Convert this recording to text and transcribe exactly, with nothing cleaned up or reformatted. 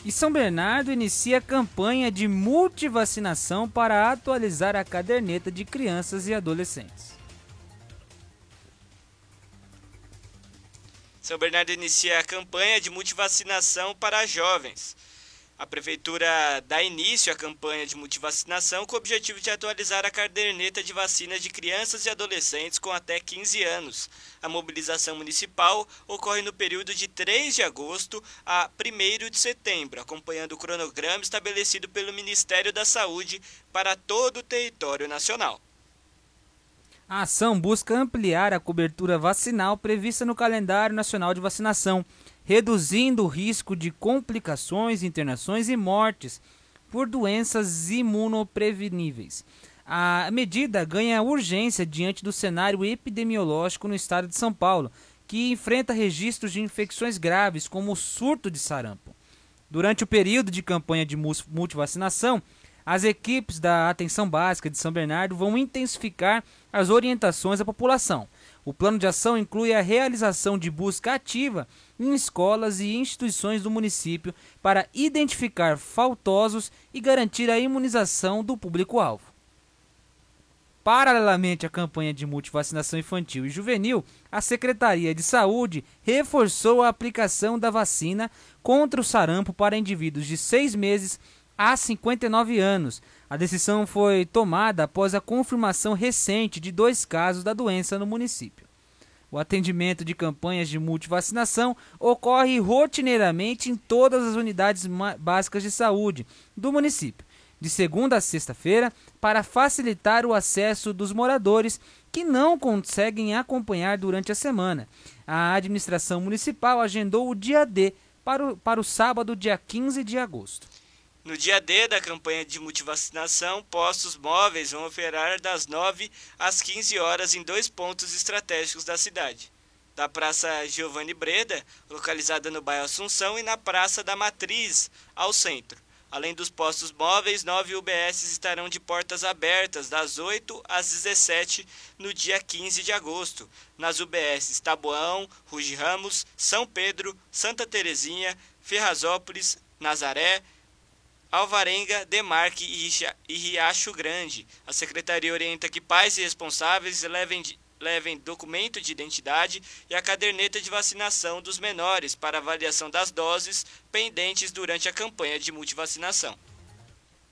E São Bernardo inicia campanha de multivacinação para atualizar a caderneta de crianças e adolescentes. São Bernardo inicia a campanha de multivacinação para jovens. A Prefeitura dá início à campanha de multivacinação com o objetivo de atualizar a caderneta de vacina de crianças e adolescentes com até quinze anos. A mobilização municipal ocorre no período de três de agosto a primeiro de setembro, acompanhando o cronograma estabelecido pelo Ministério da Saúde para todo o território nacional. A ação busca ampliar a cobertura vacinal prevista no calendário nacional de vacinação, reduzindo o risco de complicações, internações e mortes por doenças imunopreveníveis. A medida ganha urgência diante do cenário epidemiológico no estado de São Paulo, que enfrenta registros de infecções graves, como o surto de sarampo. Durante o período de campanha de multivacinação, as equipes da Atenção Básica de São Bernardo vão intensificar as orientações à população. O plano de ação inclui a realização de busca ativa em escolas e instituições do município para identificar faltosos e garantir a imunização do público-alvo. Paralelamente à campanha de multivacinação infantil e juvenil, a Secretaria de Saúde reforçou a aplicação da vacina contra o sarampo para indivíduos de seis meses a cinquenta e nove anos. A decisão foi tomada após a confirmação recente de dois casos da doença no município. O atendimento de campanhas de multivacinação ocorre rotineiramente em todas as unidades básicas de saúde do município, de segunda a sexta-feira, para facilitar o acesso dos moradores que não conseguem acompanhar durante a semana. A administração municipal agendou o dia D para o, para o sábado, dia quinze de agosto. No dia D da campanha de multivacinação, postos móveis vão operar das nove às quinze horas em dois pontos estratégicos da cidade. Da Praça Giovanni Breda, localizada no bairro Assunção, e na Praça da Matriz, ao centro. Além dos postos móveis, nove U B S estarão de portas abertas das oito às dezessete no dia quinze de agosto. Nas U B S Taboão, Ruge Ramos, São Pedro, Santa Terezinha, Ferrazópolis, Nazaré, Alvarenga, Demarque e Riacho Grande. A Secretaria orienta que pais e responsáveis levem, levem documento de identidade e a caderneta de vacinação dos menores para avaliação das doses pendentes durante a campanha de multivacinação.